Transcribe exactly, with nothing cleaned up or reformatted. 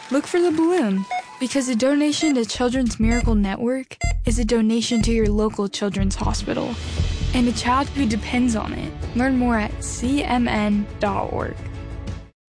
look for the balloon, because a donation to Children's Miracle Network is a donation to your local children's hospital and a child who depends on it. Learn more at c m n dot org.